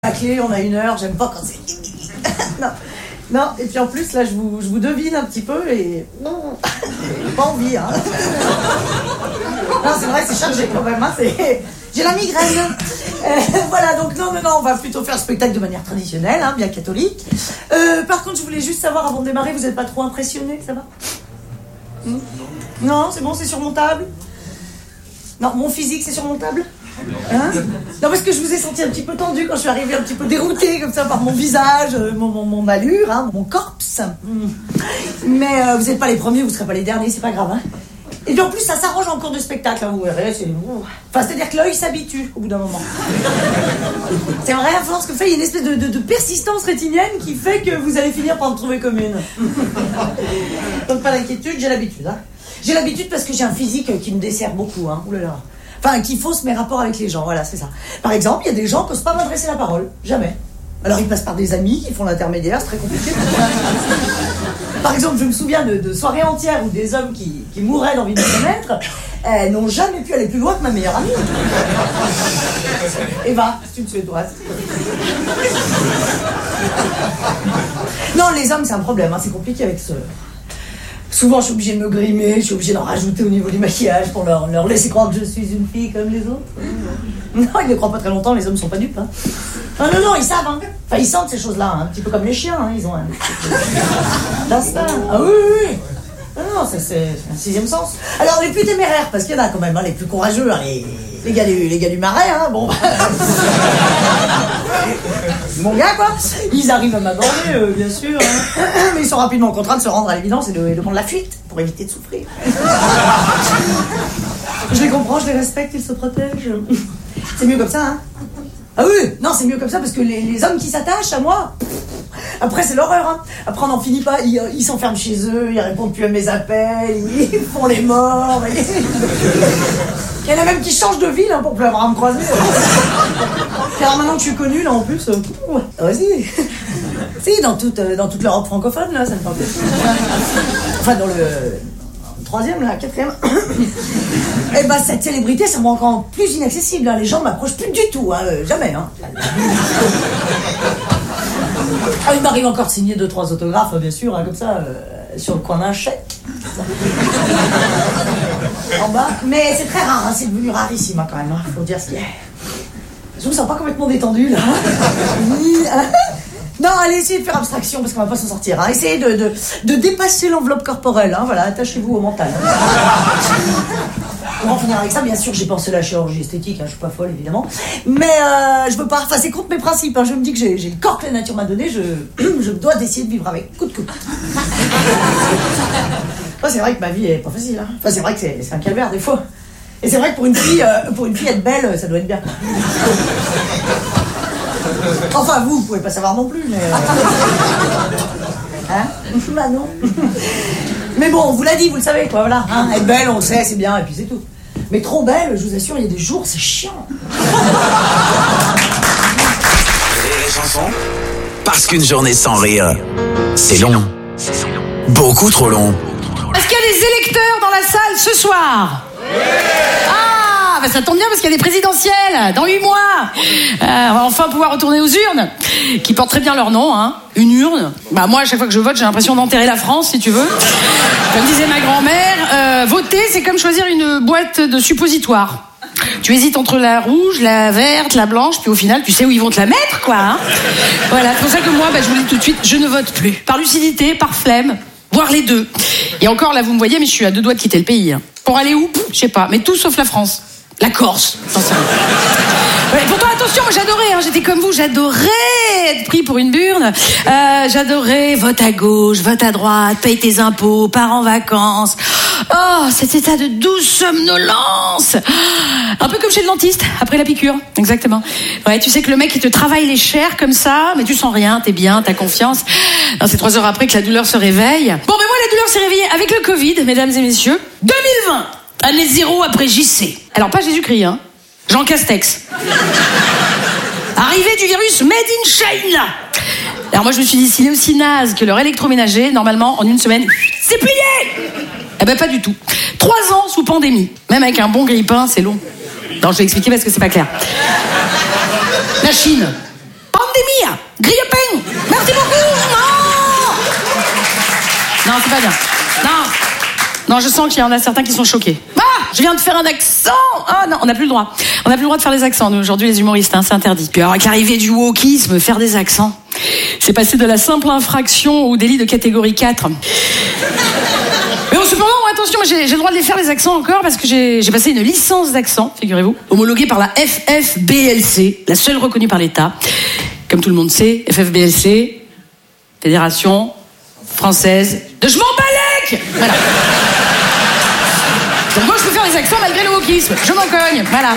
La clé, on a 1 heure, j'aime pas quand c'est... non, et puis en plus, là, je vous devine un petit peu et... Non, j'ai pas envie, hein. Non, c'est vrai, c'est chargé quand même, hein, j'ai la migraine. Voilà, donc non, on va plutôt faire le spectacle de manière traditionnelle, hein, bien catholique. Par contre, je voulais juste savoir, avant de démarrer, vous n'êtes pas trop impressionné, ça va? Non, c'est bon, c'est surmontable? Non, mon physique, c'est surmontable? Hein? Non, parce que je vous ai senti un petit peu tendu quand je suis arrivée, un petit peu déroutée comme ça par mon visage, mon allure, hein, mon corps. Mais vous n'êtes pas les premiers, vous ne serez pas les derniers, c'est pas grave. Hein. Et puis en plus, ça s'arrange en cours de spectacle, hein, vous verrez. C'est-à-dire que l'œil s'habitue au bout d'un moment. C'est vrai, à force que fait, il y a une espèce de persistance rétinienne qui fait que vous allez finir par me trouver comme une. Donc pas d'inquiétude, j'ai l'habitude. Hein. J'ai l'habitude parce que j'ai un physique qui me dessert beaucoup. Hein. Ouh là là. Enfin, qui fausse mes rapports avec les gens, voilà, c'est ça. Par exemple, il y a des gens qui n'osent pas m'adresser la parole, jamais. Alors ils passent par des amis qui font l'intermédiaire, c'est très compliqué. Par exemple, je me souviens de soirées entières où des hommes qui mouraient d'envie de me connaître n'ont jamais pu aller plus loin que ma meilleure amie. Eva, c'est une Suédoise. Non, les hommes, c'est un problème, hein, c'est compliqué avec ce... Souvent, je suis obligée de me grimer, je suis obligée d'en rajouter au niveau du maquillage pour leur laisser croire que je suis une fille comme les autres. Non, ils ne croient pas très longtemps, les hommes sont pas dupes. Hein. Non, ils savent. Hein. Enfin, ils sentent ces choses-là, hein. Un petit peu comme les chiens, hein. Ils ont un d'instinct. Ah oui. Non, c'est un 6e sens. Alors, les plus téméraires, parce qu'il y en a quand même, hein, les plus courageux, hein, les gars du marais, hein, bon. Mon gars, quoi. Ils arrivent à m'aborder, bien sûr. Hein. Mais ils sont rapidement contraints de se rendre à l'évidence et de prendre la fuite pour éviter de souffrir. Je les comprends, je les respecte, ils se protègent. C'est mieux comme ça, hein. Ah oui, non, c'est mieux comme ça parce que les hommes qui s'attachent à moi, après c'est l'horreur, hein. Après on n'en finit pas, ils s'enferment chez eux, ils répondent plus à mes appels, ils font les morts. Il y en a même qui changent de ville, hein, pour plus avoir à me croiser. Car maintenant que je suis connue, là en plus, vas-y. Si, dans toute l'Europe francophone, là, ça me parle plus. Enfin, dans le 3e, là, 4e. Et bah, cette célébrité, ça me rend encore plus inaccessible. Hein. Les gens ne m'approchent plus du tout, hein, jamais. Hein. Ah, il m'arrive encore de signer 2-3 autographes, bien sûr, hein, comme ça, sur le coin d'un chèque. En bas. Mais c'est très rare, hein, c'est devenu rarissime, hein, quand même. Hein, faut dire ce qu'il y a. Je me sens pas complètement détendue, là. Non, allez, essayez de faire abstraction, parce qu'on va pas s'en sortir. Hein. Essayez de dépasser l'enveloppe corporelle. Hein. Voilà, attachez-vous au mental. Hein. On va en finir avec ça. Bien sûr, j'ai pensé à la chirurgie esthétique. Hein. Je suis pas folle, évidemment. Mais je veux pas... Enfin, c'est contre mes principes. Hein. Je me dis que j'ai le corps que la nature m'a donné. Je dois d'essayer de vivre avec. Coûte que coûte. C'est vrai que ma vie est pas facile. Hein. Enfin, c'est vrai que c'est un calvaire, des fois. Et c'est vrai que pour une fille être belle, ça doit être bien. Enfin, vous pouvez pas savoir non plus, mais... Hein? Bah non. Mais bon, on vous l'a dit, vous le savez, quoi, voilà. Hein? Être belle, on le sait, c'est bien, et puis c'est tout. Mais trop belle, je vous assure, il y a des jours, c'est chiant. Les chansons. Parce qu'une journée sans rire, c'est long. Beaucoup trop long. Est-ce qu'il y a des électeurs dans la salle ce soir? Ah, ça tombe bien parce qu'il y a des présidentielles dans 8 mois. On va enfin pouvoir retourner aux urnes, qui portent très bien leur nom, hein. Une urne. Bah moi, à chaque fois que je vote, j'ai l'impression d'enterrer la France, si tu veux. Comme disait ma grand-mère, voter, c'est comme choisir une boîte de suppositoire. Tu hésites entre la rouge, la verte, la blanche, puis au final, tu sais où ils vont te la mettre, quoi. Hein. Voilà, c'est pour ça que moi, je vous le dis tout de suite, je ne vote plus. Par lucidité, par flemme, voire les deux. Et encore, là, vous me voyez, mais je suis à 2 doigts de quitter le pays. Hein. Pour aller où? Je sais pas, mais tout sauf la France. La Corse. Ouais, pourtant, attention, moi j'adorais, hein, j'étais comme vous, j'adorais être pris pour une burne. J'adorais vote à gauche, vote à droite, paye tes impôts, pars en vacances. Oh, cet état de douce somnolence. Un peu comme chez le dentiste, après la piqûre. Exactement. Ouais, tu sais que le mec, il te travaille les chairs comme ça, mais tu sens rien, t'es bien, t'as confiance. Non, c'est 3 heures après que la douleur se réveille. Bon, mais moi, la douleur s'est réveillée avec le Covid, mesdames et messieurs. 2020. Année 0 après JC. Alors, pas Jésus-Christ, hein. Jean Castex. Arrivée du virus Made in China. Alors moi, je me suis dit, s'il est aussi naze que leur électroménager, normalement, en 1 semaine, c'est plié. Eh ben, pas du tout. 3 ans sous pandémie. Même avec un bon grille-pain, c'est long. Non, je vais expliquer parce que c'est pas clair. La Chine. pas bien. Non, je sens qu'il y en a certains qui sont choqués. Ah, je viens de faire un accent. Ah non, on n'a plus le droit. On n'a plus le droit de faire des accents, nous, aujourd'hui, les humoristes, hein, c'est interdit. Puis alors, avec l'arrivée du wokisme, faire des accents, c'est passé de la simple infraction au délit de catégorie 4. Mais bon, cependant, attention, j'ai le droit de les faire, les accents, encore, parce que j'ai passé une licence d'accent, figurez-vous, homologuée par la FFBLC, la seule reconnue par l'État. Comme tout le monde sait, FFBLC, Fédération Française de Je m'en balèque. Voilà. Donc moi, je peux faire des accents malgré le wokisme. Je m'en cogne, voilà.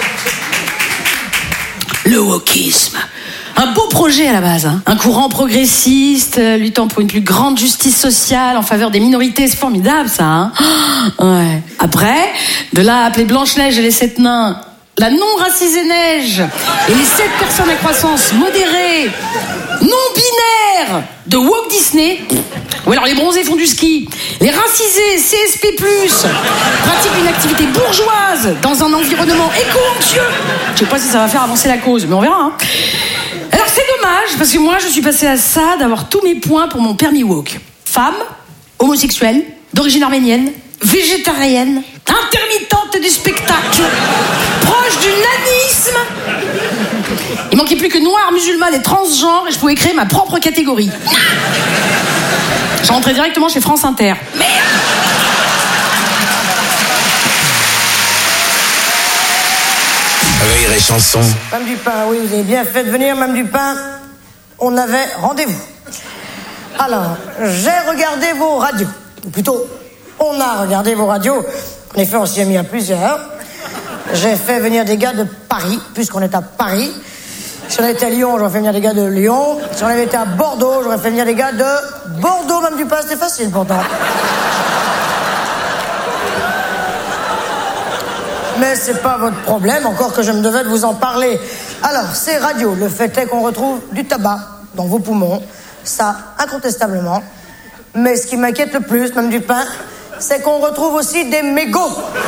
Le wokisme. Un beau projet à la base, hein. Un courant progressiste, luttant pour une plus grande justice sociale en faveur des minorités, c'est formidable ça, hein. Ouais. Après, de là à appeler Blanche-Neige et les 7 nains la non-racisée neige et les 7 personnes à croissance modérée, non-binaires de Walt Disney, ou alors les bronzés font du ski, les racisés CSP+, pratiquent une activité bourgeoise dans un environnement éco-anxieux. Je sais pas si ça va faire avancer la cause, mais on verra, hein. Alors c'est dommage, parce que moi je suis passée à ça d'avoir tous mes points pour mon permis woke. Femme, homosexuelle, d'origine arménienne, végétarienne, intermittente du spectacle, proche du nanisme. Il manquait plus que noir, musulmane et transgenre et je pouvais créer ma propre catégorie. Je rentrais directement chez France Inter. Merde. Rire et chanson. Mme Dupin, oui, vous avez bien fait de venir, Mme Dupin. On avait rendez-vous. Alors, j'ai regardé vos radios. Ou plutôt, on a regardé vos radios. En effet, on s'y est mis à plusieurs. J'ai fait venir des gars de Paris, puisqu'on est à Paris. Si on avait été à Lyon, j'aurais fait venir des gars de Lyon. Si on avait été à Bordeaux, j'aurais fait venir des gars de Bordeaux. Mme Dupin, c'était facile pourtant. Mais c'est pas votre problème, encore que je me devais de vous en parler. Alors, ces radios, le fait est qu'on retrouve du tabac dans vos poumons. Ça, incontestablement. Mais ce qui m'inquiète le plus, Mme Dupin, c'est qu'on retrouve aussi des mégots.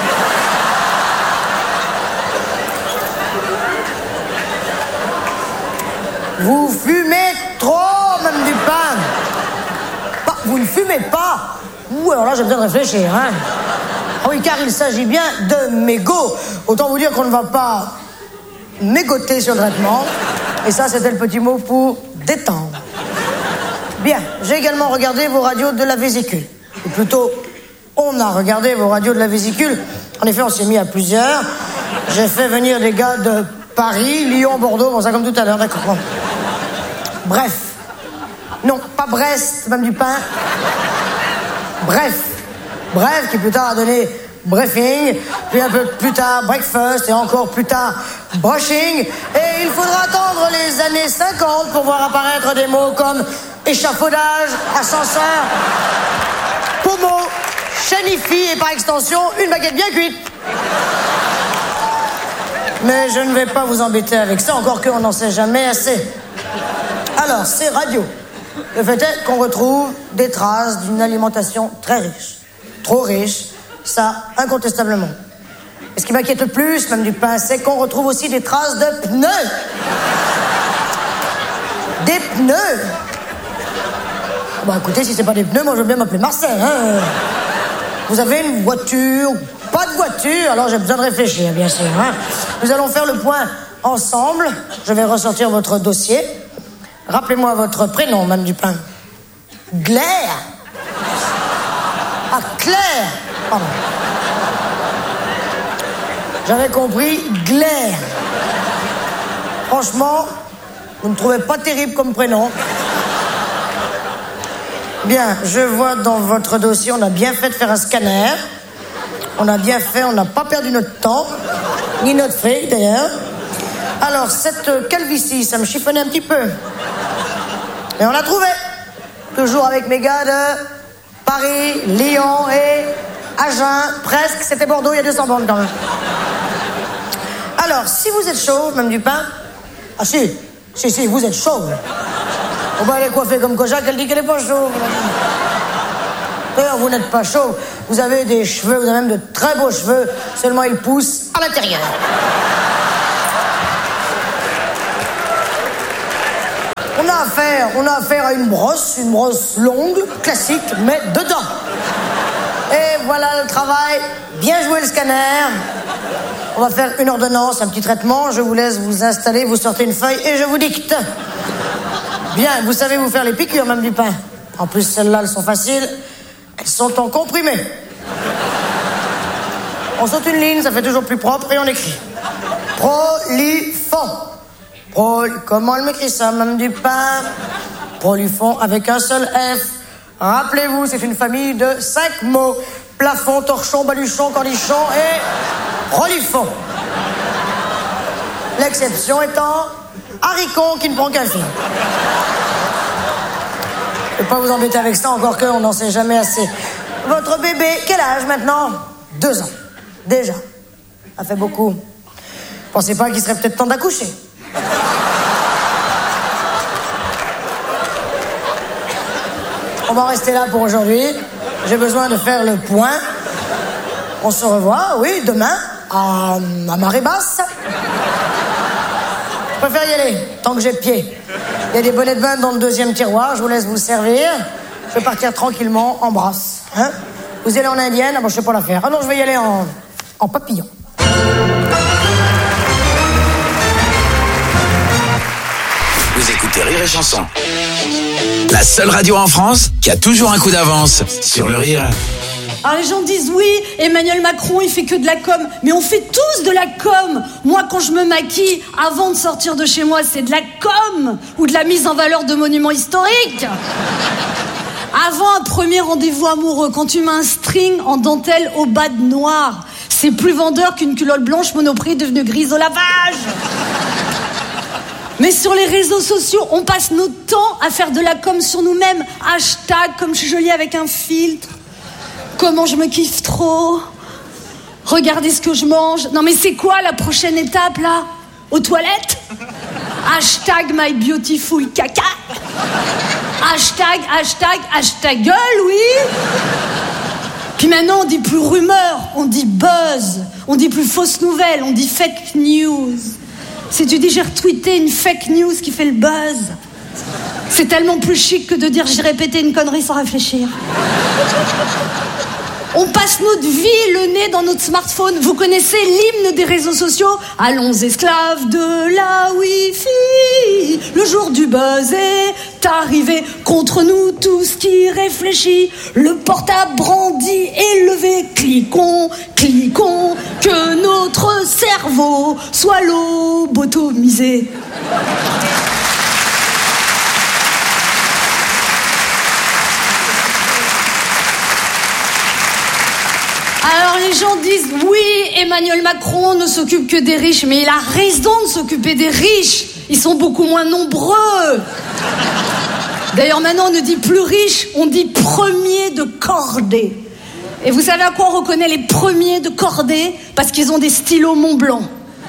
Vous fumez trop, Mme Dupin. Bah, vous ne fumez pas. Ouh, alors là, j'ai besoin de réfléchir, hein. Ah oui, car il s'agit bien de mégots. Autant vous dire qu'on ne va pas mégoter sur le traitement. Et ça, c'était le petit mot pour détendre. Bien, j'ai également regardé vos radios de la vésicule. Ou plutôt, on a regardé vos radios de la vésicule. En effet, on s'est mis à plusieurs. J'ai fait venir des gars de Paris, Lyon, Bordeaux, bon ça comme tout à l'heure, d'accord. Bon. Bref. Non, pas Brest, Mme Dupin. Bref, qui plus tard a donné briefing, puis un peu plus tard breakfast, et encore plus tard brushing. Et il faudra attendre les années 50 pour voir apparaître des mots comme échafaudage, ascenseur, pommeau, chenifie et par extension, une baguette bien cuite. Mais je ne vais pas vous embêter avec ça, encore qu'on n'en sait jamais assez. Alors, ces radios, le fait est qu'on retrouve des traces d'une alimentation très riche. Trop riche, ça, incontestablement. Et ce qui m'inquiète le plus, Mme Dupin, c'est qu'on retrouve aussi des traces de pneus. Des pneus. Bon, écoutez, si c'est pas des pneus, moi je veux bien m'appeler Marcel, hein. Vous avez une voiture, pas de voiture, alors j'ai besoin de réfléchir, bien sûr, hein. Nous allons faire le point ensemble. Je vais ressortir votre dossier. Rappelez-moi votre prénom, Mme Dupin. Claire. Ah, Claire. Pardon. J'avais compris Claire. Franchement, vous ne trouvez pas terrible comme prénom. Bien, je vois dans votre dossier, on a bien fait de faire un scanner. On a bien fait, on n'a pas perdu notre temps, ni notre fric d'ailleurs. Alors, cette calvitie, ça me chiffonnait un petit peu. Mais on l'a trouvé. Toujours avec mes gars de Paris, Lyon et Agen. Presque, c'était Bordeaux, il y a 200 bornes quand même. Alors, si vous êtes chauve, Mme Dupin... Ah si, vous êtes chauve. On va aller coiffer comme Kojak, elle dit qu'elle n'est pas chauve. D'ailleurs, vous n'êtes pas chauve. Vous avez des cheveux, vous avez même de très beaux cheveux. Seulement, ils poussent à l'intérieur. On a affaire à une brosse longue, classique, mais dedans. Et voilà le travail. Bien joué le scanner. On va faire une ordonnance, un petit traitement. Je vous laisse vous installer, vous sortez une feuille et je vous dicte. Bien, vous savez vous faire les piqûres, même du pain. En plus, celles-là, elles sont faciles. Elles sont en comprimé. On saute une ligne, ça fait toujours plus propre et on écrit. Prolifon. Comment elle m'écrit ça, même du pain? Prolifon avec un seul F. Rappelez-vous, c'est une famille de 5 mots. Plafond, torchon, baluchon, cornichon et prolifon. L'exception étant haricot qui ne prend qu'un fil. Je ne vais pas vous embêter avec ça, encore qu'on n'en sait jamais assez. Votre bébé, quel âge maintenant? 2 ans. Déjà. Ça fait beaucoup. Pensez pas qu'il serait peut-être temps d'accoucher? On va rester là pour aujourd'hui. J'ai besoin de faire le point. On se revoit, oui, demain, à marée basse. Je préfère y aller, tant que j'ai pied. Il y a des bonnets de bain dans le 2e tiroir, je vous laisse vous servir. Je vais partir tranquillement en brasse. Hein? Vous y allez en indienne? Ah bon, je sais pas la faire. Ah non, je vais y aller en papillon. Vous écoutez Rire et Chanson. La seule radio en France qui a toujours un coup d'avance sur le rire. Alors les gens disent oui, Emmanuel Macron il fait que de la com. Mais on fait tous de la com. Moi quand je me maquille avant de sortir de chez moi, c'est de la com ou de la mise en valeur de monuments historiques. Avant un premier rendez-vous amoureux, quand tu mets un string en dentelle au bas de noir, c'est plus vendeur qu'une culotte blanche Monoprix devenue grise au lavage. Mais sur les réseaux sociaux, on passe notre temps à faire de la com sur nous-mêmes. Hashtag, comme je suis jolie avec un filtre. Comment je me kiffe trop. Regardez ce que je mange. Non mais c'est quoi la prochaine étape là? Aux toilettes? Hashtag my beautiful caca. Hashtag gueule, oui. Puis maintenant on dit plus rumeur, on dit buzz. On dit plus fausse nouvelle, on dit fake news. Si tu dis j'ai retweeté une fake news qui fait le buzz, c'est tellement plus chic que de dire j'ai répété une connerie sans réfléchir. On passe notre vie le nez dans notre smartphone. Vous connaissez l'hymne des réseaux sociaux? Allons esclaves de la Wi-Fi. Le jour du buzz est arrivé. Contre nous tous qui réfléchit. Le portable brandi et levé. Cliquons, que notre cerveau soit lobotomisé. Alors les gens disent oui, Emmanuel Macron ne s'occupe que des riches, mais il a raison de s'occuper des riches. Ils sont beaucoup moins nombreux. D'ailleurs maintenant on ne dit plus riche, on dit premier de cordée. Et vous savez à quoi on reconnaît les premiers de cordée? Parce qu'ils ont des stylos Montblanc.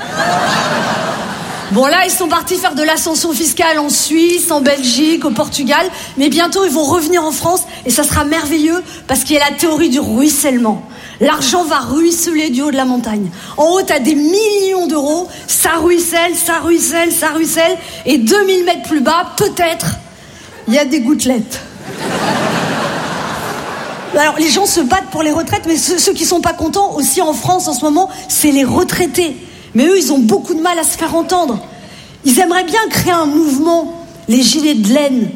Bon là ils sont partis faire de l'ascension fiscale en Suisse, en Belgique, au Portugal. Mais bientôt ils vont revenir en France et ça sera merveilleux parce qu'il y a la théorie du ruissellement. L'argent va ruisseler du haut de la montagne. En haut, t'as des millions d'euros, ça ruisselle. Et 2000 mètres plus bas, peut-être, il y a des gouttelettes. Alors, les gens se battent pour les retraites, mais ceux qui sont pas contents, aussi en France en ce moment, c'est les retraités. Mais eux, ils ont beaucoup de mal à se faire entendre. Ils aimeraient bien créer un mouvement, les gilets de laine.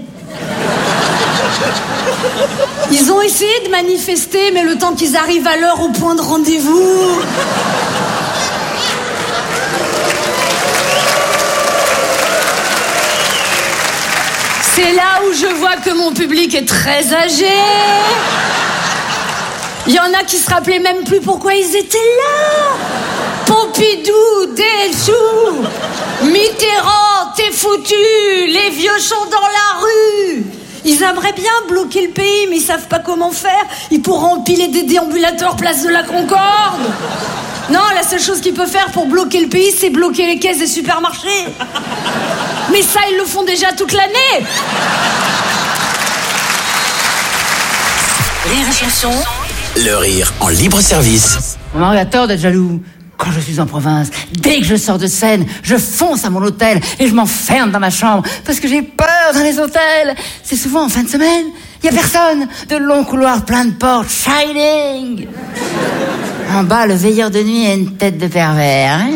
Ils ont essayé de manifester, mais le temps qu'ils arrivent à l'heure au point de rendez-vous... C'est là où je vois que mon public est très âgé. Il y en a qui se rappelaient même plus pourquoi ils étaient là. Pompidou, Delchou, Mitterrand, t'es foutu, les vieux sont dans la rue. Ils aimeraient bien bloquer le pays, mais ils savent pas comment faire. Ils pourront empiler des déambulateurs place de la Concorde. Non, la seule chose qu'ils peuvent faire pour bloquer le pays, c'est bloquer les caisses des supermarchés. Mais ça, ils le font déjà toute l'année. Rire et Chanson. Le rire en libre service. Maman a tort d'être jaloux. Quand je suis en province, dès que je sors de scène, je fonce à mon hôtel et je m'enferme dans ma chambre parce que j'ai peur dans les hôtels. C'est souvent en fin de semaine. Y a personne. De longs couloirs pleins de portes. Shining. En bas, le veilleur de nuit a une tête de pervers. Hein.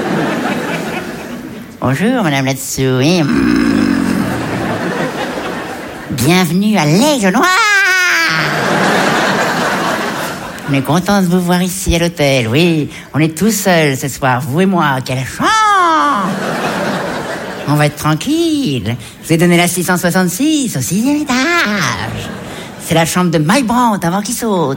Bonjour, madame là-dessous. Oui. Bienvenue à l'Aigle Noir. On est content de vous voir ici à l'hôtel. Oui, on est tous seuls ce soir, vous et moi. Quelle chance! On va être tranquille. Je vous ai donné la 666 au 6e étage. C'est la chambre de Mike Brandt avant qu'il saute.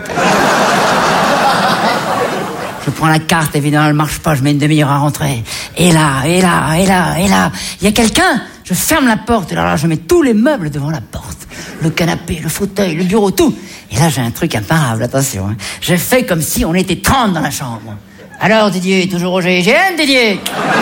Je prends la carte, évidemment, elle marche pas, je mets une demi-heure à rentrer. Et là, il y a quelqu'un. Je ferme la porte, et là, je mets tous les meubles devant la porte. Le canapé, le fauteuil, le bureau, tout. Et là, j'ai un truc imparable, attention. Hein. Je fais comme si on était 30 dans la chambre. Alors, Didier, toujours au GIGN, Didier?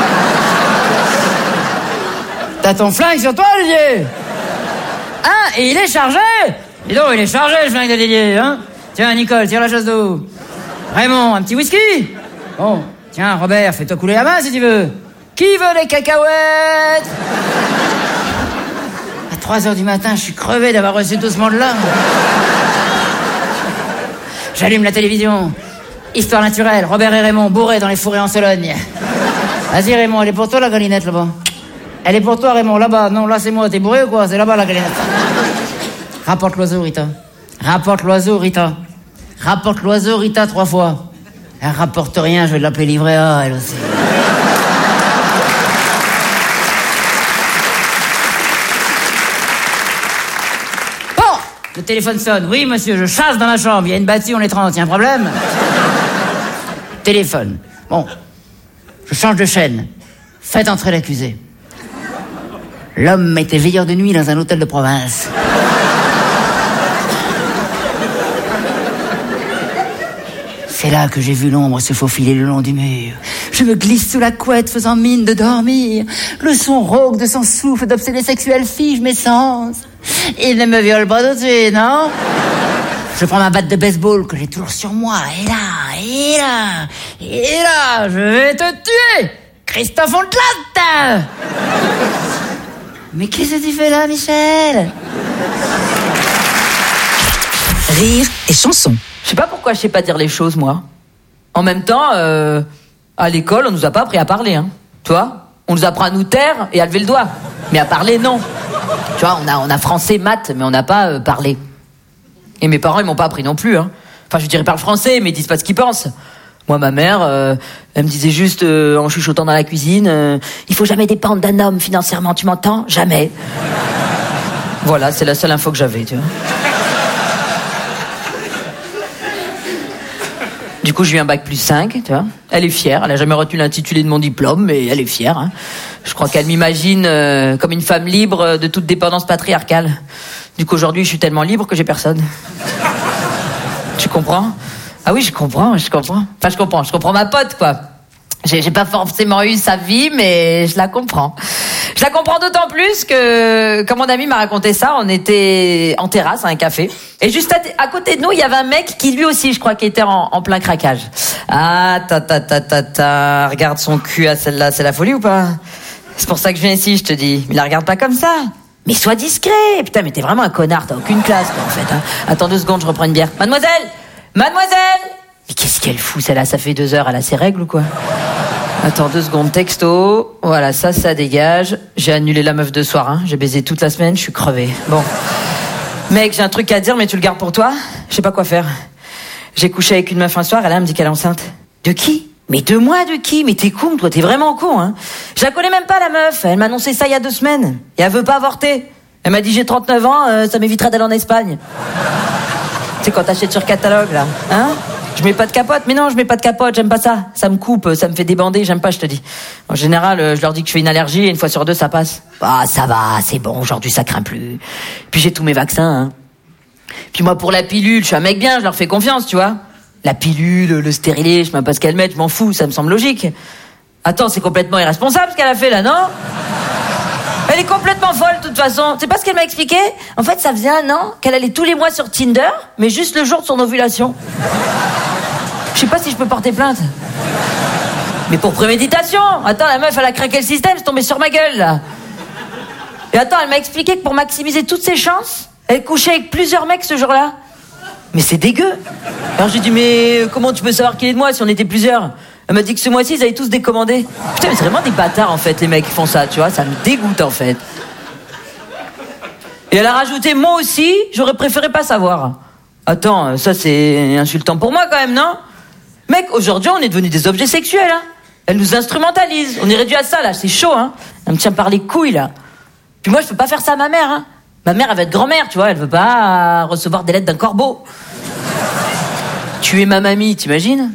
T'as ton flingue sur toi, Didier? Hein? Et il est chargé? Dis donc, il est chargé, le flingue de Didier, hein? Tiens, Nicole, tire la chasse d'eau. Raymond, un petit whisky? Bon, tiens, Robert, fais-toi couler la main si tu veux. Qui veut des cacahuètes? À 3h du matin, je suis crevé d'avoir reçu tout ce monde-là. J'allume la télévision. Histoire naturelle, Robert et Raymond bourrés dans les fourrés en Sologne. Vas-y Raymond, elle est pour toi la galinette là-bas. Elle est pour toi Raymond, là-bas. Non, là c'est moi, t'es bourré ou quoi? C'est là-bas la galinette. Rapporte l'oiseau Rita. Rapporte l'oiseau Rita. Rapporte l'oiseau Rita 3 fois. Elle rapporte rien, je vais l'appeler livret A elle aussi. Le téléphone sonne. Oui, monsieur, je chasse dans la chambre. Il y a une bâtie, on est 30. Il y a un problème? Téléphone. Bon. Je change de chaîne. Faites entrer l'accusé. L'homme était veilleur de nuit dans un hôtel de province. C'est là que j'ai vu l'ombre se faufiler le long du mur. Je me glisse sous la couette faisant mine de dormir. Le son rauque de son souffle d'obsédé sexuel fige mes sens. Il ne me viole pas tout de suite, non? Je prends ma batte de baseball que j'ai toujours sur moi. Et là, je vais te tuer, Christophe Ondelat. Mais qu'est-ce que tu fais là, Michel? Rire et chanson. Je sais pas pourquoi je sais pas dire les choses, moi. En même temps, à l'école, on nous a pas appris à parler, hein. Tu vois? On nous apprend à nous taire et à lever le doigt. Mais à parler, non. Tu vois, on a français, maths, mais on n'a pas parlé. Et mes parents, ils m'ont pas appris non plus, hein. Enfin, je dirais ils parlent français, mais ils disent pas ce qu'ils pensent. Moi, ma mère, elle me disait juste, en chuchotant dans la cuisine, il faut jamais dépendre d'un homme financièrement, tu m'entends? Jamais. Voilà, c'est la seule info que j'avais, tu vois. Du coup, j'ai eu un bac plus 5, tu vois. Elle est fière, elle a jamais retenu l'intitulé de mon diplôme, mais elle est fière, hein. Je crois qu'elle m'imagine comme une femme libre de toute dépendance patriarcale. Du coup, aujourd'hui, je suis tellement libre que j'ai personne. Tu comprends? Ah oui, je comprends. Enfin, je comprends ma pote, quoi. J'ai pas forcément eu sa vie, mais je la comprends. Je la comprends d'autant plus que, quand mon ami m'a raconté ça, on était en terrasse à un café. Et juste à côté de nous, il y avait un mec qui lui aussi, je crois, qui était en plein craquage. Ah, regarde son cul à celle-là, c'est la folie ou pas? C'est pour ça que je viens ici, je te dis. Mais la regarde pas comme ça. Mais sois discret. Putain, mais t'es vraiment un connard, t'as aucune classe, quoi, en fait, hein. Attends 2 secondes, je reprends une bière. Mademoiselle! Mais qu'est-ce qu'elle fout, celle-là? Ça fait 2 heures, elle a ses règles ou quoi? Attends 2 secondes, texto. Voilà, ça dégage. J'ai annulé la meuf de soir, hein. J'ai baisé toute la semaine, je suis crevé. Bon. Mec, j'ai un truc à te dire, mais tu le gardes pour toi? Je sais pas quoi faire. J'ai couché avec une meuf un soir, elle me dit qu'elle est enceinte. De qui? Mais de moi, de qui? Mais t'es con, toi, t'es vraiment con, hein. Je la connais même pas, la meuf. Elle m'a annoncé ça il y a 2 semaines. Et elle veut pas avorter. Elle m'a dit, j'ai 39 ans, ça m'évitera d'aller en Espagne. Tu sais, quand t'achètes sur catalogue, là, hein? Je mets pas de capote. Mais non, je mets pas de capote, j'aime pas ça. Ça me coupe, ça me fait débander, j'aime pas, je te dis. En général, je leur dis que je fais une allergie et 1 fois sur 2, ça passe. Ah, ça va, c'est bon, aujourd'hui, ça craint plus. Puis j'ai tous mes vaccins, hein. Puis moi, pour la pilule, je suis un mec bien, je leur fais confiance, tu vois. La pilule, le stérilet, je sais même pas ce qu'elle met, je m'en fous, ça me semble logique. Attends, c'est complètement irresponsable ce qu'elle a fait là, non? Elle est complètement folle, de toute façon. C'est pas ce qu'elle m'a expliqué? En fait, ça faisait 1 an qu'elle allait tous les mois sur Tinder, mais juste le jour de son ovulation. Je sais pas si je peux porter plainte. Mais pour préméditation. Attends, la meuf, elle a craqué le système, c'est tombé sur ma gueule, là. Et attends, elle m'a expliqué que pour maximiser toutes ses chances, elle couchait avec plusieurs mecs ce jour-là. Mais c'est dégueu. Alors j'ai dit, mais comment tu peux savoir qui est de moi si on était plusieurs? Elle m'a dit que ce mois-ci, ils avaient tous décommandé. Putain, mais c'est vraiment des bâtards, en fait, les mecs qui font ça, tu vois. Ça me dégoûte, en fait. Et elle a rajouté, moi aussi, j'aurais préféré pas savoir. Attends, ça c'est insultant pour moi, quand même, non? Mec, aujourd'hui, on est devenus des objets sexuels, hein. Elle nous instrumentalise. On est réduit à ça, là. C'est chaud, hein. Elle me tient par les couilles, là. Puis moi, je peux pas faire ça à ma mère, hein. Ma mère, elle va être grand-mère, tu vois. Elle veut pas recevoir des lettres d'un corbeau. Tuer ma mamie, t'imagines?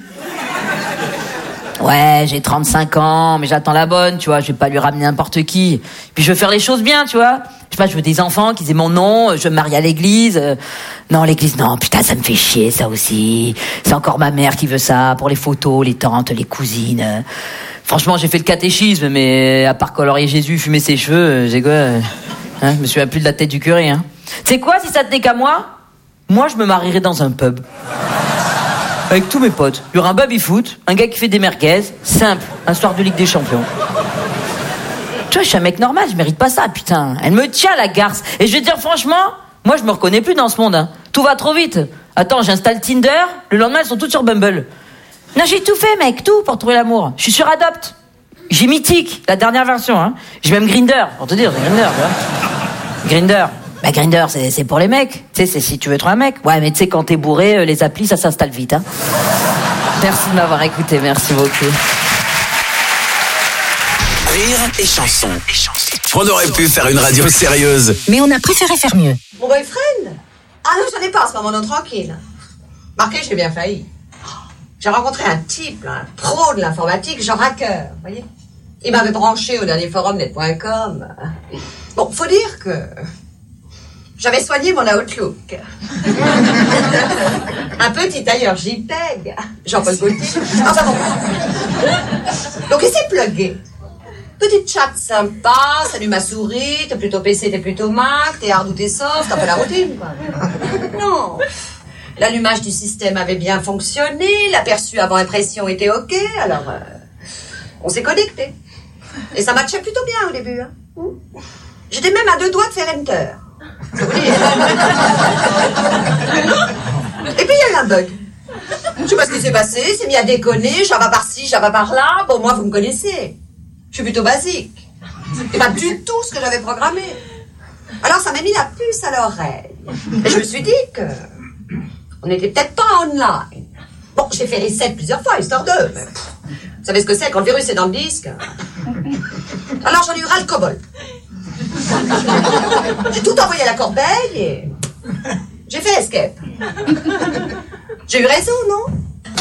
Ouais, j'ai 35 ans, mais j'attends la bonne, tu vois, je vais pas lui ramener n'importe qui. Puis je veux faire les choses bien, tu vois. Je sais pas, je veux des enfants qui aient mon nom, je veux me marier à l'église. Non, l'église, non, putain, ça me fait chier, ça aussi. C'est encore ma mère qui veut ça, pour les photos, les tantes, les cousines. Franchement, j'ai fait le catéchisme, mais à part colorier Jésus, fumer ses cheveux, j'ai quoi hein, je me souviens plus de la tête du curé, hein. Tu sais quoi, si ça tenait qu'à moi, je me marierais dans un pub. Avec tous mes potes. Il y aura un baby-foot, un gars qui fait des merguez, simple, un soir de Ligue des Champions. Tu vois, je suis un mec normal, je mérite pas ça, putain. Elle me tient, la garce. Et je vais te dire franchement, moi je me reconnais plus dans ce monde, hein. Tout va trop vite. Attends, j'installe Tinder, le lendemain elles sont toutes sur Bumble. Non, j'ai tout fait, mec, tout pour trouver l'amour. Je suis sur Adopt. J'ai Mythique, la dernière version, hein. J'ai même Grindr, pour te dire, c'est Grindr, tu vois. Grindr. Bah Grindr, c'est pour les mecs. Tu sais, c'est si tu veux trouver un mec. Ouais, mais tu sais, quand t'es bourré, les applis, ça s'installe vite, hein. Merci de m'avoir écouté, merci beaucoup. Rire et chanson. On aurait pu faire une radio sérieuse. Mais on a préféré faire mieux. Mon boyfriend? Ah non, j'en ai pas à ce moment, non, tranquille. Marqué, j'ai bien failli. J'ai rencontré un type, là, un pro de l'informatique, genre hacker, vous voyez. Il m'avait branché au dernier forum net.com. Bon, faut dire que j'avais soigné mon Outlook. Un petit tailleur JPEG, Jean-Paul Gaultier. Enfin bon. Donc il s'est plugué. Petite chat sympa, salut ma souris, t'es plutôt PC, t'es plutôt Mac, t'es hard ou t'es soft, t'as fait la routine, quoi. Non. L'allumage du système avait bien fonctionné, l'aperçu avant impression était ok, alors on s'est connecté. Et ça matchait plutôt bien au début, hein. J'étais même à 2 doigts de faire Enter. Et puis il y a eu un bug. Je sais pas ce qui s'est passé, il s'est mis à déconner, Java par-ci, Java par-là. Bon, moi vous me connaissez. Je suis plutôt basique. Et pas du tout ce que j'avais programmé. Alors ça m'a mis la puce à l'oreille. Et je me suis dit que on n'était peut-être pas online. Bon, j'ai fait reset plusieurs fois, histoire de... Vous savez ce que c'est quand le virus est dans le disque? Alors j'en ai eu ras le cobol. J'ai tout envoyé à la corbeille et j'ai fait escape. J'ai eu raison, non?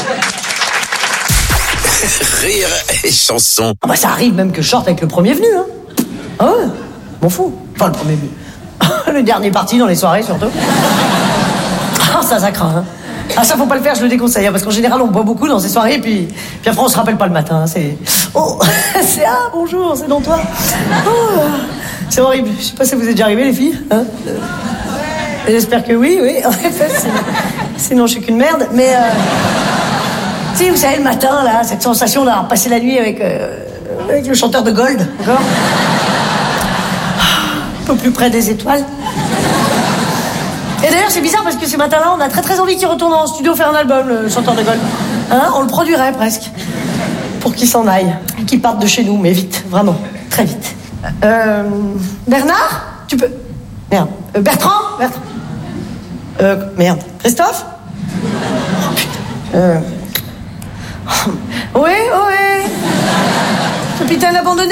Rire et chanson. Ah bah ça arrive même que je sorte avec le premier venu, hein. Ah ouais, m'en fous. Enfin, le premier venu. Le dernier parti dans les soirées, surtout. Ah, ça craint, hein. Ah, ça, faut pas le faire, je le déconseille, hein, parce qu'en général, on boit beaucoup dans ces soirées, puis après, on se rappelle pas le matin, hein, c'est... Oh, c'est... Ah, bonjour, c'est dans toi. Oh, c'est horrible. Je sais pas si vous êtes déjà arrivées, les filles, hein. J'espère que oui, en effet, sinon je suis qu'une merde, mais... Tu sais, vous savez, le matin, là, cette sensation d'avoir passé la nuit avec le chanteur de Gold, encore. Un peu plus près des étoiles. Et d'ailleurs, c'est bizarre parce que ce matin-là, on a très très envie qu'il retourne en studio faire un album, le chanteur de Gold. Hein, on le produirait presque. Pour qu'il s'en aille. Qu'il parte de chez nous, mais vite, vraiment, très vite. Bernard? Tu peux... Merde. Bertrand? Merde. Christophe? Oh, putain. Oui. Capitaine abandonné?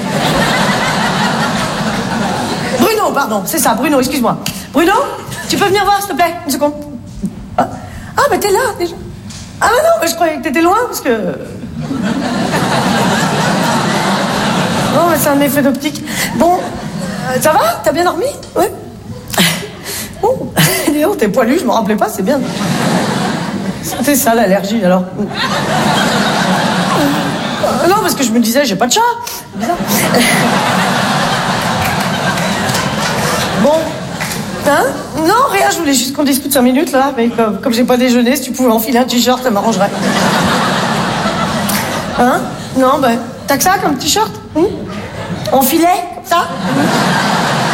Bruno, pardon, c'est ça, Bruno, excuse-moi. Bruno, tu peux venir voir, s'il te plaît, une seconde. Ah, mais t'es là, déjà. Ah, mais non, mais je croyais que t'étais loin, parce que... Non, mais c'est un effet d'optique. Bon, ça va? T'as bien dormi? Ouais. Oh, Léo, t'es poilu, je me rappelais pas, c'est bien. C'était ça, l'allergie, alors. Non, parce que je me disais, j'ai pas de chat. Bizarre. Bon. Hein? Non, rien, je voulais juste qu'on discute 5 minutes, là. Mais comme j'ai pas déjeuné, si tu pouvais enfiler un t-shirt, ça m'arrangerait. Hein? Non, ben, t'as que ça comme t-shirt? En filet, comme ça?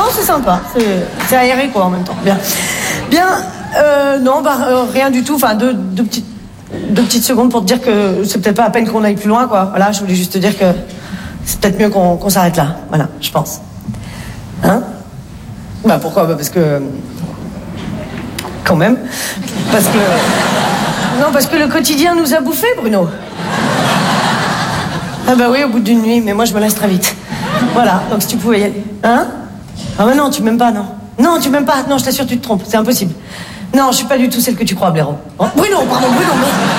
Non, c'est sympa. C'est aéré, quoi, en même temps. Bien. Non, rien du tout. Enfin, deux petites secondes pour te dire que c'est peut-être pas à peine qu'on aille plus loin, quoi. Voilà, je voulais juste te dire que c'est peut-être mieux qu'on s'arrête là. Voilà, je pense. Hein? Bah, pourquoi? Bah, parce que... Quand même. Parce que le quotidien nous a bouffés, Bruno. Ah bah oui, au bout d'une nuit, mais moi je me lasse très vite. Voilà, donc si tu pouvais y aller. Hein? Ah bah non, tu m'aimes pas, non. Non, tu m'aimes pas, non, je t'assure, tu te trompes, c'est impossible. Non, je suis pas du tout celle que tu crois, Blaireau. Oh, Bruno, pardon, Bruno.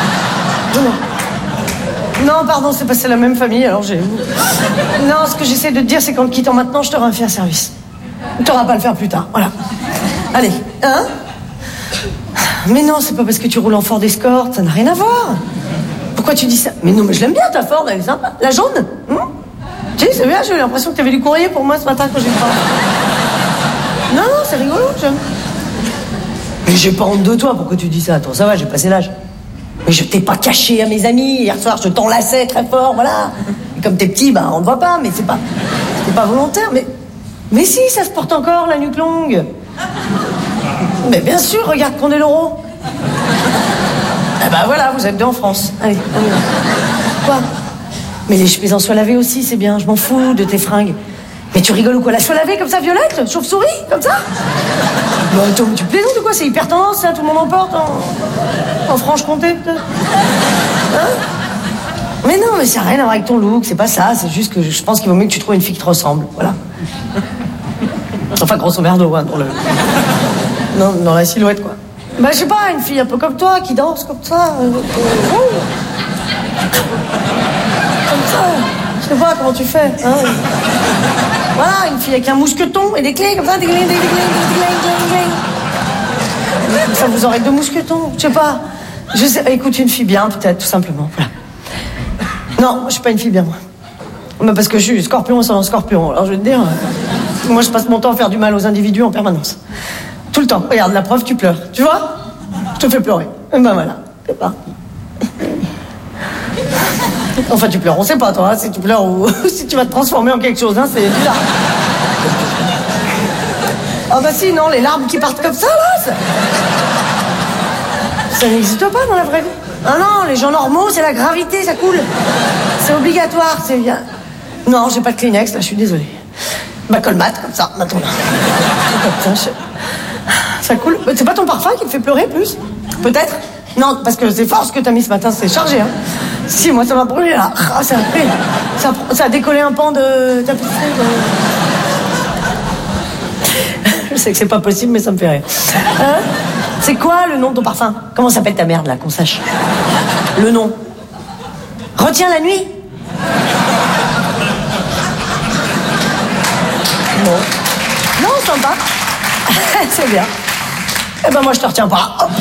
Non, pardon, c'est la même famille, alors j'ai... Non, ce que j'essaie de te dire, c'est qu'en te quittant maintenant, je t'aurai fait un service. Tu t'auras pas à le faire plus tard, voilà. Allez, hein? Mais non, c'est pas parce que tu roules en Ford Escort, ça n'a rien à voir. Pourquoi tu dis ça? Mais non, mais je l'aime bien, ta Ford, elle est sympa. La jaune? Tu sais, c'est bien, j'ai eu l'impression que t'avais du courrier pour moi ce matin quand j'ai parlé. Non, c'est rigolo, j'aime. Mais j'ai pas honte de toi, pourquoi tu dis ça? Attends, ça va, j'ai passé l'âge. Mais je t'ai pas caché à mes amis, hier soir je t'enlaçais très fort, voilà. Et comme t'es petit, bah on te voit pas, mais c'était pas volontaire, mais si, ça se porte encore, la nuque longue. Mais bien sûr, regarde qu'on est l'euro. Eh ben voilà, vous êtes deux en France. Allez, on y va. Quoi? Mais les chemises en soie lavée aussi, c'est bien, je m'en fous de tes fringues. Mais tu rigoles ou quoi? La soie lavée comme ça, violette? Chauve-souris? Comme ça? Bah, tu plaisantes ou quoi? C'est hyper tendance, ça, tout le monde en porte en Franche-Comté, peut-être. Hein? Mais non, mais ça n'a rien à voir avec ton look, c'est pas ça, c'est juste que je pense qu'il vaut mieux que tu trouves une fille qui te ressemble, voilà. Enfin, grosso merdo, hein, non, dans la silhouette, quoi. Bah, je sais pas, une fille un peu comme toi, qui danse comme ça. Comme ça. Je sais pas comment tu fais, hein. Voilà, une fille avec un mousqueton et des clés, comme ça, des clés. Comme ça, vous aurez 2 mousquetons, je sais pas. Écoute, une fille bien, peut-être, tout simplement, voilà. Non, je suis pas une fille bien, moi. Mais parce que je suis scorpion sans scorpion, alors je vais te dire... Moi, je passe mon temps à faire du mal aux individus en permanence. Tout le temps. Regarde, la preuve, tu pleures. Tu vois? Je te fais pleurer. Et ben voilà. C'est pas. Enfin, tu pleures. On sait pas, toi, hein, si tu pleures ou si tu vas te transformer en quelque chose, hein, c'est bizarre. Ah bah si, non, les larmes qui partent comme ça, là, ça n'existe pas dans la vraie vie. Ah non, les gens normaux, c'est la gravité, ça coule. C'est obligatoire, c'est bien. Non, j'ai pas de Kleenex, là, je suis désolée. Bah, colmate, comme ça, maintenant. Ça coule. C'est pas ton parfum qui te fait pleurer, plus? Peut-être? Non, parce que c'est fort ce que t'as mis ce matin, c'est chargé, hein. Si, moi, ça m'a brûlé, là. Ah, ça a décollé un pan de tapisserie. Je sais que c'est pas possible, mais ça me fait rire. C'est quoi le nom de ton parfum? Comment s'appelle ta merde, là, qu'on sache? Le nom. Retiens la nuit. Bon. Non, sympa. C'est bien. Eh ben moi je te retiens pas. Hop.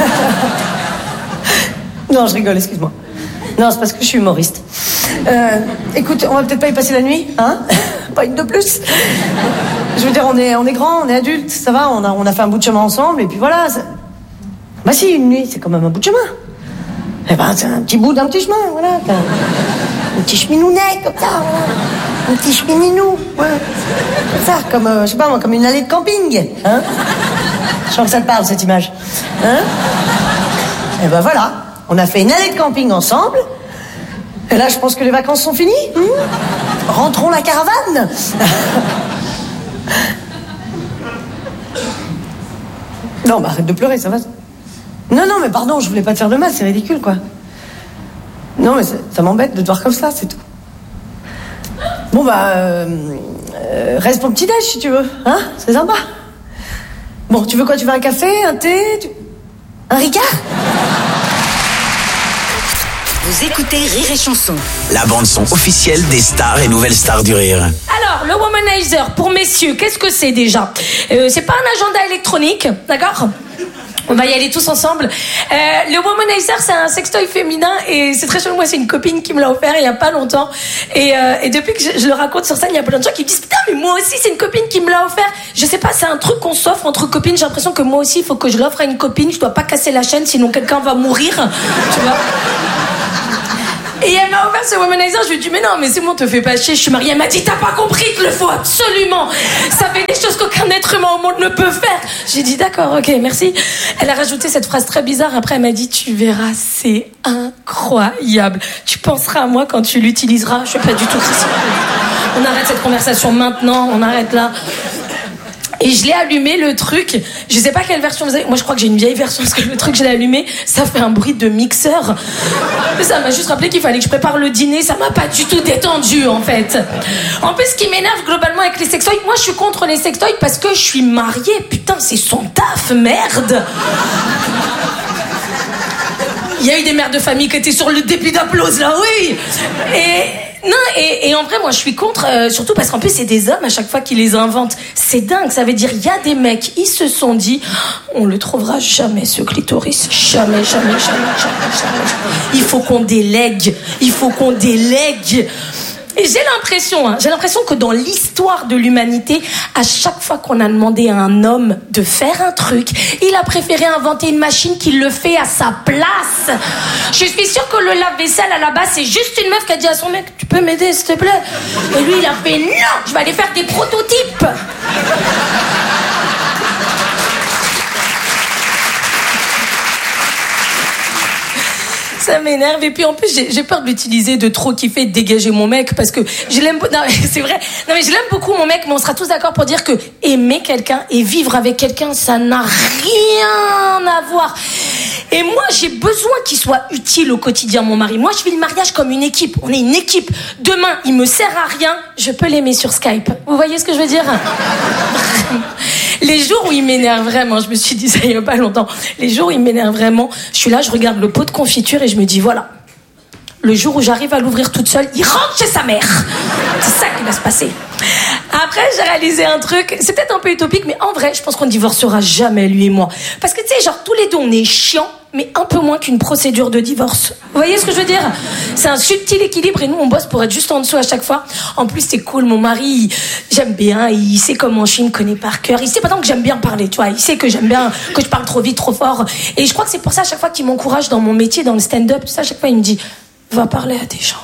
Non, je rigole, excuse-moi. Non, c'est parce que je suis humoriste. Écoute, on va peut-être pas y passer la nuit, hein? Pas une de plus. Je veux dire, on est grands, on est adultes, ça va, on a fait un bout de chemin ensemble, et puis voilà. Bah si, une nuit, c'est quand même un bout de chemin. Eh ben, c'est un petit bout d'un petit chemin, voilà. Un petit cheminounet, comme ça. Un petit chemininou, ouais. Comme ça, comme, je sais pas moi, comme une allée de camping, hein? Je sens que ça te parle, cette image. Hein? Et ben voilà, on a fait une allée de camping ensemble. Et là, je pense que les vacances sont finies. Rentrons la caravane. Non, bah arrête de pleurer, ça va. Non, mais pardon, je voulais pas te faire de mal, c'est ridicule, quoi. Non, mais ça m'embête de te voir comme ça, c'est tout. Bon, bah, reste pour le petit-déj, si tu veux, hein? C'est sympa. Bon, tu veux quoi? Tu veux un café, un thé, un Ricard? Vous écoutez Rire et Chanson. La bande-son officielle des stars et nouvelles stars du rire. Alors, le Womanizer, pour messieurs, qu'est-ce que c'est déjà? C'est pas un agenda électronique, d'accord? On va y aller tous ensemble. Le Womanizer, c'est un sextoy féminin et c'est très chelou. Moi, c'est une copine qui me l'a offert il y a pas longtemps. Et depuis que je le raconte sur scène, il y a plein de gens qui me disent putain, mais moi aussi, c'est une copine qui me l'a offert. Je sais pas, c'est un truc qu'on s'offre entre copines. J'ai l'impression que moi aussi, il faut que je l'offre à une copine. Je dois pas casser la chaîne, sinon quelqu'un va mourir. Tu vois? Et elle m'a offert ce Womanizer, je lui ai dit mais non, mais c'est bon, te fais pas chier, je suis mariée. Elle m'a dit t'as pas compris qu'il le faut absolument. Ça fait des choses que au monde ne peut faire. J'ai dit d'accord, ok, merci. Elle a rajouté cette phrase très bizarre. Après, elle m'a dit, tu verras, c'est incroyable. Tu penseras à moi quand tu l'utiliseras. Je suis pas du tout Christine. On arrête cette conversation maintenant, on arrête là. Et je l'ai allumé le truc. Je sais pas quelle version vous avez. Moi je crois que j'ai une vieille version parce que le truc je l'ai allumé, ça fait un bruit de mixeur. Mais ça m'a juste rappelé qu'il fallait que je prépare le dîner. Ça m'a pas du tout détendu en fait. En plus ce qui m'énerve globalement avec les sextoys, moi je suis contre les sextoys parce que je suis mariée. Putain c'est son taf, merde. Il y a eu des mères de famille qui étaient sur le début d'applause là, oui. Et en vrai, moi, je suis contre, surtout parce qu'en plus, c'est des hommes à chaque fois qui les inventent. C'est dingue, ça veut dire, il y a des mecs, ils se sont dit, on le trouvera jamais, ce clitoris. Jamais. Il faut qu'on délègue. Et j'ai l'impression que dans l'histoire de l'humanité, à chaque fois qu'on a demandé à un homme de faire un truc, il a préféré inventer une machine qui le fait à sa place. Je suis sûre que le lave-vaisselle, à la base, c'est juste une meuf qui a dit à son mec, tu peux m'aider, s'il te plaît? Et lui, il a fait, non, je vais aller faire des prototypes. Ça m'énerve et puis en plus j'ai peur de l'utiliser, de trop kiffer, de dégager mon mec parce que je l'aime. Non c'est vrai. Non mais je l'aime beaucoup mon mec, mais on sera tous d'accord pour dire que aimer quelqu'un et vivre avec quelqu'un, ça n'a rien à voir. Et moi j'ai besoin qu'il soit utile au quotidien mon mari. Moi je vis le mariage comme une équipe. On est une équipe. Demain il me sert à rien, je peux l'aimer sur Skype. Vous voyez ce que je veux dire? Les jours où il m'énerve vraiment, je me suis dit ça il y a pas longtemps, les jours où il m'énerve vraiment, je suis là, je regarde le pot de confiture et je me dis voilà, le jour où j'arrive à l'ouvrir toute seule, il rentre chez sa mère. C'est ça qui va se passer. Après, j'ai réalisé un truc, c'est peut-être un peu utopique, mais en vrai, je pense qu'on ne divorcera jamais, lui et moi. Parce que tu sais, genre tous les deux, on est chiants, mais un peu moins qu'une procédure de divorce. Vous voyez ce que je veux dire? C'est un subtil équilibre et nous, on bosse pour être juste en dessous à chaque fois. En plus, c'est cool, mon mari, j'aime bien, il sait comment je me connaît par cœur. Il sait pas tant que j'aime bien parler, tu vois. Il sait que j'aime bien, que je parle trop vite, trop fort. Et je crois que c'est pour ça, à chaque fois qu'il m'encourage dans mon métier, dans le stand-up, tout ça, à chaque fois, il me dit, va parler à des gens,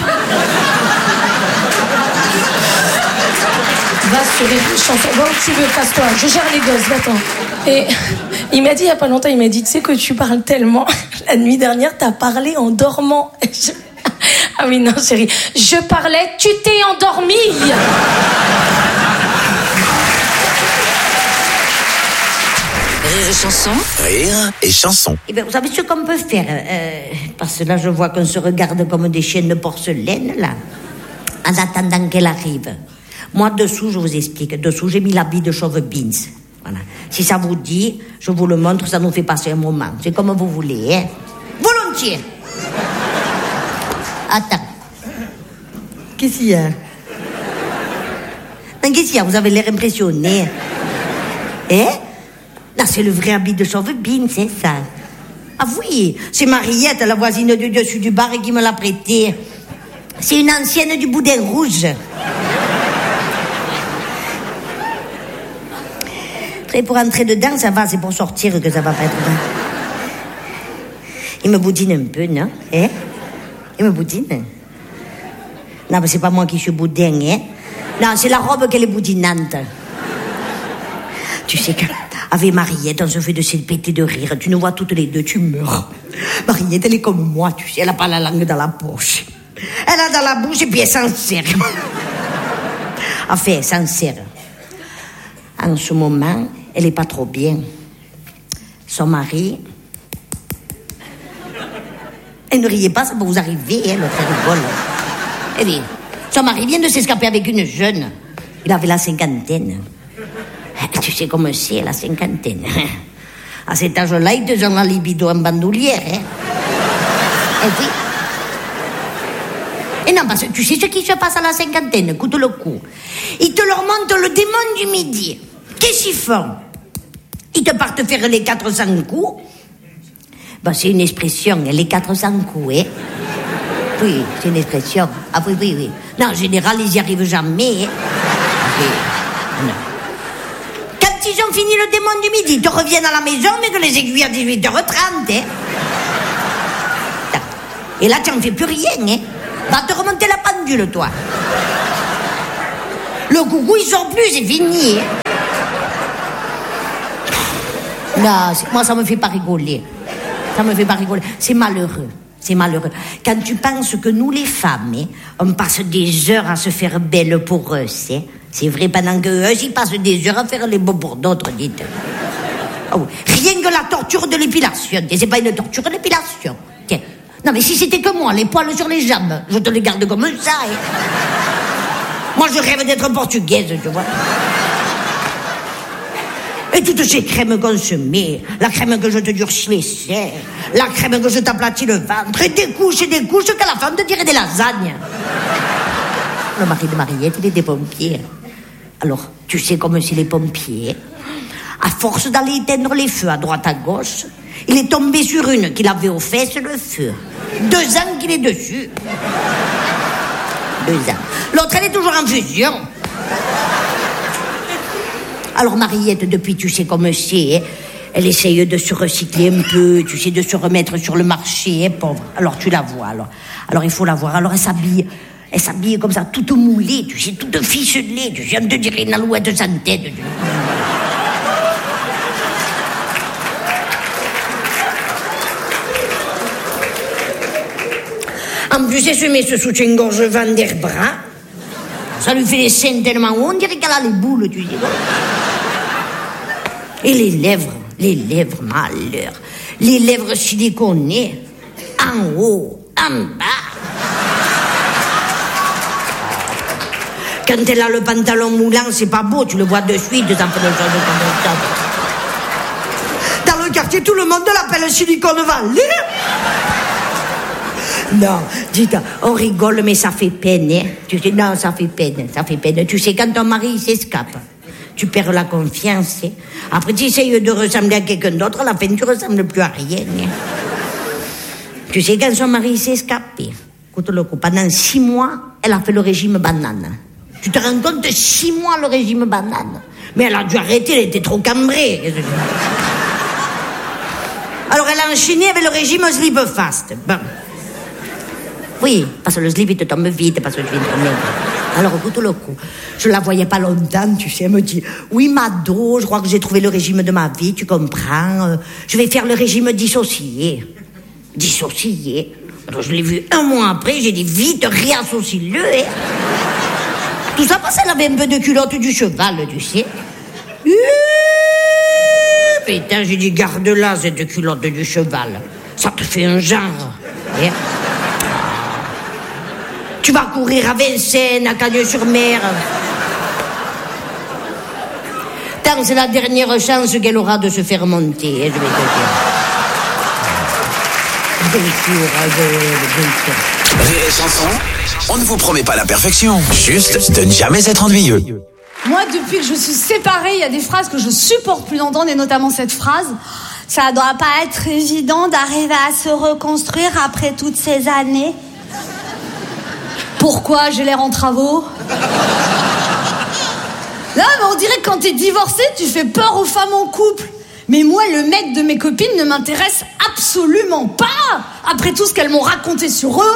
va sur les chansons, va où tu veux, casse-toi, je gère les gosses, va-t'en. Et il m'a dit il y a pas longtemps, il m'a dit, tu sais que tu parles tellement, la nuit dernière, t'as parlé en dormant. Ah oui, non, chérie, je parlais, tu t'es endormie. Rire et chanson. Rire et chanson. Eh bien, vous savez ce qu'on peut faire parce que là, je vois qu'on se regarde comme des chiennes de porcelaine, là. En attendant qu'elle arrive. Moi, dessous, je vous explique. Dessous, j'ai mis l'habit de chauve beans. Voilà. Si ça vous dit, je vous le montre, ça nous fait passer un moment. C'est comme vous voulez, hein. Volontiers. Attends. Qu'est-ce qu'il y a? Mais qu'est-ce qu'il y a? Vous avez l'air impressionné. Hein? Non, c'est le vrai habit de chauve beans, c'est ça. Ah oui, c'est Mariette, la voisine du dessus du bar, qui me l'a prêté. C'est une ancienne du Boudin Rouge. Après, pour entrer dedans, ça va, c'est pour sortir que ça va pas être dedans. Il me boudine un peu, non? Hein? Il me boudine? Non, mais c'est pas moi qui suis boudin, hein? Non, c'est la robe qu'elle est boudinante. Tu sais qu'avec Mariette, on se fait de ces pétés de rire. Tu nous vois toutes les deux, tu meurs. Mariette, elle est comme moi, tu sais, elle a pas la langue dans la poche. Elle a dans la bouche et puis elle s'en sert. Enfin, elle s'en sert. En ce moment, elle est pas trop bien. Son mari... Et ne riez pas, ça peut vous arriver, hein, l'autre rigole. Eh bien, son mari vient de s'escaper avec une jeune. Il avait la cinquantaine. Tu sais comment c'est, la cinquantaine. À cet âge-là, ils te donnent la libido en bandoulière. Hein. Et puis... Et non, parce que tu sais ce qui se passe à la cinquantaine, écoute le coup. Ils te leur montent le démon du midi. Qu'est-ce qu'ils font? Ils te partent faire les 400 coups. Ben, c'est une expression, les 400 coups, hein. Oui, c'est une expression. Ah oui, oui, oui. Non, en général, ils n'y arrivent jamais. Hein. Oui. Non. Quand ils ont fini le démon du midi, ils te reviennent à la maison, mais que les aiguilles à 18h30, hein. Et là, tu n'en fais plus rien, hein. Va te remonter la pendule, toi. Le coucou, il sort plus, c'est fini, hein. Non, moi, ça me fait pas rigoler. Ça me fait pas rigoler. C'est malheureux. C'est malheureux. Quand tu penses que nous, les femmes, on passe des heures à se faire belle pour eux, c'est vrai, pendant qu'eux, ils passent des heures à faire les beaux pour d'autres, dites. Oh, rien que la torture de l'épilation. C'est pas une torture, l'épilation. Tiens. Non, mais si c'était que moi, les poils sur les jambes, je te les garde comme ça. Moi, je rêve d'être portugaise, tu vois. Et toutes ces crèmes qu'on se met, la crème que je te durcis les seins, la crème que je t'aplatis le ventre, et des couches qu'à la fin on te dirait des lasagnes. Le mari de Mariette, il était pompier. Alors, tu sais comme c'est les pompiers. À force d'aller éteindre les feux à droite à gauche, il est tombé sur une qui l'avait aux fesses le feu. 2 ans qu'il est dessus. 2 ans. L'autre, elle est toujours en fusion. Alors Mariette, depuis tu sais comme c'est, elle essaye de se recycler un peu, tu sais, de se remettre sur le marché, pauvre. Alors tu la vois, alors il faut la voir. Alors elle s'habille comme ça, toute moulée, tu sais, toute ficelée, tu sais, on te dirait une alouette sans tête. En plus, elle se met ce soutien-gorge Van der Bras. Ça lui fait les seins tellement hauts, on dirait qu'elle a les boules, tu sais. Et les lèvres, malheur. Les lèvres siliconées, en haut, en bas. Quand elle a le pantalon moulant, c'est pas beau, tu le vois de suite, ça fait le genre de comme ça. Dans le quartier, tout le monde l'appelle Silicone Valley. Non, dites, on rigole, mais ça fait peine, hein. Tu sais, non, ça fait peine. Tu sais, quand ton mari s'escape, tu perds la confiance, hein. Après, tu essayes de ressembler à quelqu'un d'autre, à la fin, tu ressembles plus à rien, hein. Tu sais, quand son mari s'est escapé, écoute le coup, pendant 6 mois, elle a fait le régime banane. Tu te rends compte, 6 mois le régime banane. Mais elle a dû arrêter, elle était trop cambrée. Alors, elle a enchaîné avec le régime slip fast. Bon. Oui, parce que le slip, il te tombe vite, parce que tu viens de tomber. Alors, écoute le coup. Je la voyais pas longtemps, tu sais, elle me dit, oui, Mado, je crois que j'ai trouvé le régime de ma vie, tu comprends. Je vais faire le régime dissocié. Dissocié. Alors, je l'ai vu 1 mois après, j'ai dit, vite, réassocie-le, hein. Tout ça parce qu'elle avait un peu de culotte du cheval, tu sais. Putain, j'ai dit, garde-la, cette culotte du cheval. Ça te fait un genre, hein. Tu vas courir à Vincennes, à Cagnes-sur-Mer. Tant c'est la dernière chance qu'elle aura de se faire monter, je vais te dire. Bien sûr. Rire et chanson, on ne vous promet pas la perfection, juste de ne jamais être ennuyeux. Moi, depuis que je suis séparée, il y a des phrases que je supporte plus d'entendre, et notamment cette phrase. Ça doit pas être évident d'arriver à se reconstruire après toutes ces années. Pourquoi j'ai l'air en travaux? Non, mais on dirait que quand t'es divorcé, tu fais peur aux femmes en couple. Mais moi, le mec de mes copines ne m'intéresse absolument pas, après tout ce qu'elles m'ont raconté sur eux.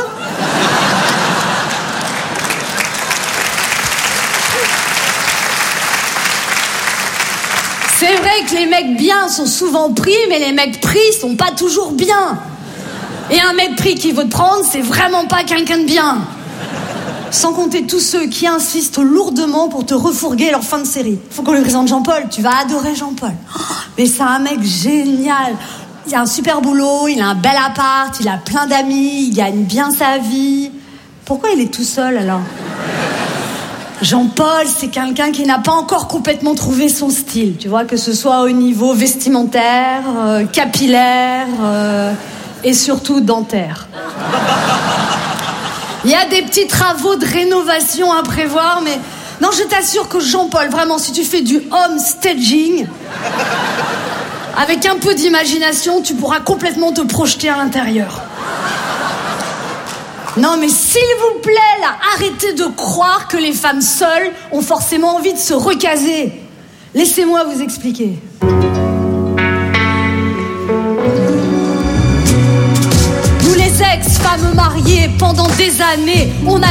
C'est vrai que les mecs bien sont souvent pris, mais les mecs pris sont pas toujours bien. Et un mec pris qui veut te prendre, c'est vraiment pas quelqu'un de bien. Sans compter tous ceux qui insistent lourdement pour te refourguer leur fin de série. Faut qu'on lui présente Jean-Paul, tu vas adorer Jean-Paul. Oh, mais c'est un mec génial. Il a un super boulot, il a un bel appart, il a plein d'amis, il gagne bien sa vie. Pourquoi il est tout seul alors? Jean-Paul, c'est quelqu'un qui n'a pas encore complètement trouvé son style, tu vois, que ce soit au niveau vestimentaire, capillaire et surtout dentaire. Il y a des petits travaux de rénovation à prévoir, mais non, je t'assure que Jean-Paul, vraiment, si tu fais du home staging, avec un peu d'imagination, tu pourras complètement te projeter à l'intérieur. Non, mais s'il vous plaît, là, arrêtez de croire que les femmes seules ont forcément envie de se recaser. Laissez-moi vous expliquer. Nous, les ex-femmes mariées, pendant des années, on a